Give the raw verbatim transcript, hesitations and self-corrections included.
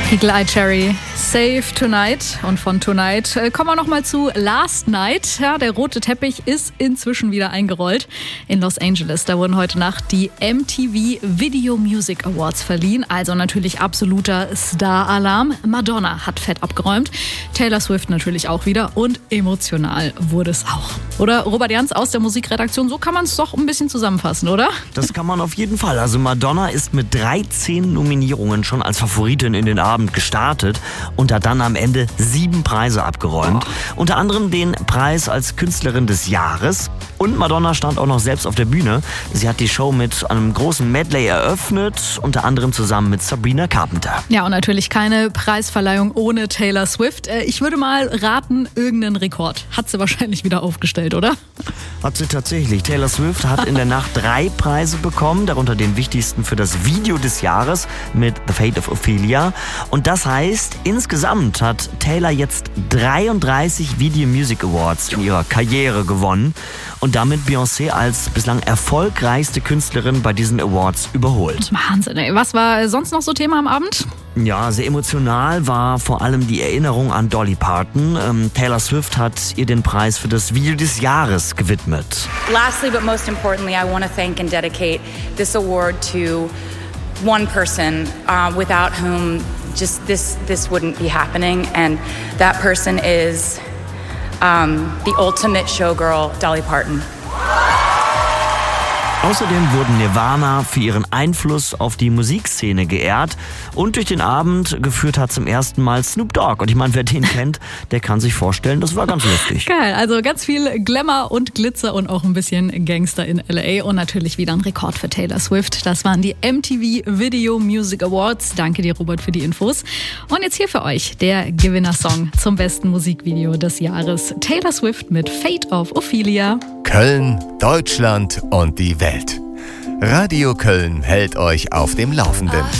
Eagle Eye Cherry, Save Tonight. Und von Tonight äh, kommen wir nochmal zu Last Night. Ja, der rote Teppich ist inzwischen wieder eingerollt in Los Angeles. Da wurden heute Nacht die M T V Video Music Awards verliehen. Also natürlich absoluter Star-Alarm. Madonna hat fett abgeräumt. Taylor Swift natürlich auch wieder. Und emotional wurde es auch. Oder Robert Jans aus der Musikredaktion, so kann man es doch ein bisschen zusammenfassen, oder? Das kann man auf jeden Fall. Also Madonna ist mit dreizehn Nominierungen schon als Favoritin in den Abend gestartet und hat dann am Ende sieben Preise abgeräumt. Oh. Unter anderem den Preis als Künstlerin des Jahres. Und Madonna stand auch noch selbst auf der Bühne. Sie hat die Show mit einem großen Medley eröffnet, unter anderem zusammen mit Sabrina Carpenter. Ja, und natürlich keine Preisverleihung ohne Taylor Swift. Ich würde mal raten, irgendeinen Rekord hat sie wahrscheinlich wieder aufgestellt, oder? Hat sie tatsächlich. Taylor Swift hat in der Nacht drei Preise bekommen, darunter den wichtigsten für das Video des Jahres mit The Fate of Ophelia. Und das heißt, insgesamt hat Taylor jetzt dreiunddreißig Video Music Awards in ihrer Karriere gewonnen und damit Beyoncé als bislang erfolgreichste Künstlerin bei diesen Awards überholt. Wahnsinn, ey. Was war sonst noch so Thema am Abend? Ja, sehr emotional war vor allem die Erinnerung an Dolly Parton. Ähm, Taylor Swift hat ihr den Preis für das Video des Jahres gewidmet. Lastly, but most importantly, I want to thank and dedicate this award to one person uh, without whom just this this wouldn't be happening, and that person is um, the ultimate showgirl, Dolly Parton. Außerdem wurden Nirvana für ihren Einfluss auf die Musikszene geehrt und durch den Abend geführt hat zum ersten Mal Snoop Dogg. Und ich meine, wer den kennt, der kann sich vorstellen, das war ganz lustig. Geil, also ganz viel Glamour und Glitzer und auch ein bisschen Gangster in L A und natürlich wieder ein Rekord für Taylor Swift. Das waren die M T V Video Music Awards. Danke dir, Robert, für die Infos. Und jetzt hier für euch der Gewinnersong zum besten Musikvideo des Jahres. Taylor Swift mit Fate of Ophelia. Köln, Deutschland und die Welt. Radio Köln hält euch auf dem Laufenden.